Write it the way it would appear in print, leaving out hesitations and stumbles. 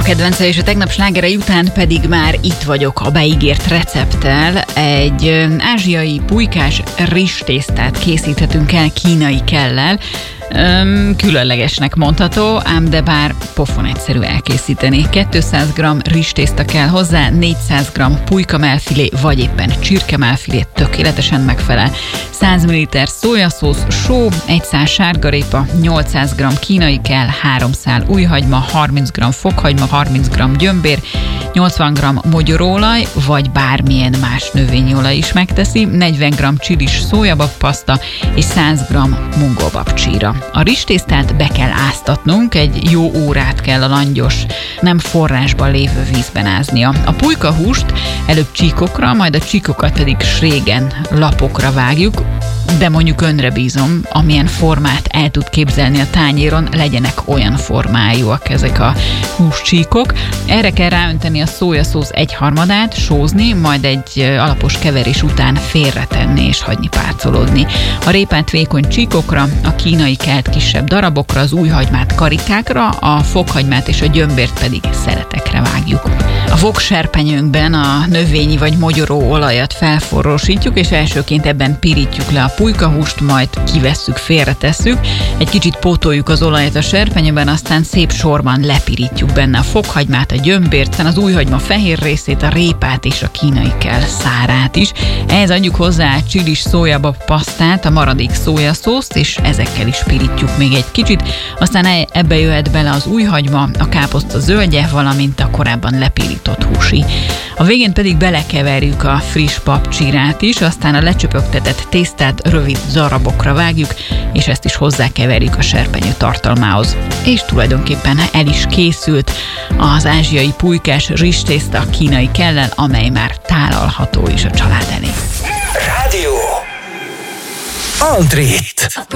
kedvence, és a tegnap slágerei után pedig már itt vagyok a beígért recepttel. Egy ázsiai pulykás rizstésztát készíthetünk el kínai kellel. Különlegesnek mondható, ám de bár pofon egyszerű elkészíteni. 200 g rizstészta kell hozzá, 400 g pulykamellfilé vagy éppen csirkemellfilé tökéletesen megfelel. 100 ml szójaszósz, só, 1 szál sárgarépa, 800 g kínai kell, 3 szál újhagyma, 30 g fokhagyma, 30 g gyömbér, 80 g mogyoróolaj, vagy bármilyen más növényolaj is megteszi, 40 g csilis szójababpaszta és 100 g mungolbabcsíra. A rizstésztát be kell áztatnunk, egy jó órát kell a langyos, nem forrásban lévő vízben áznia. A pulykahúst előbb csíkokra, majd a csíkokat pedig srégen, lapokra vágjuk, de mondjuk önre bízom, amilyen formát el tud képzelni a tányéron, legyenek olyan formájúak ezek a húscsíkok. Erre kell ráönteni a szójaszósz 1/3-át, sózni, majd egy alapos keverés után félretenni és hagyni pácolódni. A répát vékony csíkokra, a kínai kelt kisebb darabokra, az újhagymát karikákra, a fokhagymát és a gyömbért pedig szeletekre vágjuk. A vokserpenyőnkben a növényi vagy mogyoró olajat felforrósítjuk, és elsőként ebben pirítjuk le a pulykahúst, majd kivesszük, félretesszük, egy kicsit pótoljuk az olajat a serpenyőben, aztán szép sorban lepirítjuk benne a fokhagymát, a gyömbért, aztán az újhagyma fehér részét, a répát és a kínai kell szárát is. Ehhez adjuk hozzá a csilis szójababpasztát, a maradék szójaszószt, és ezekkel is pirítjuk még egy kicsit, aztán ebbe jöhet bele az újhagyma, a káposzta zöldje, valamint a korábban lepirított húsi. A végén pedig belekeverjük a friss papcsírát is, aztán a lecsöpögtetett tésztát rövid darabokra vágjuk, és ezt is hozzákeverjük a serpenyő tartalmához. És tulajdonképpen el is készült az ázsiai pulykás rizstészta kínai kellel, amely már tálalható is a család elé. Rádió Andrét.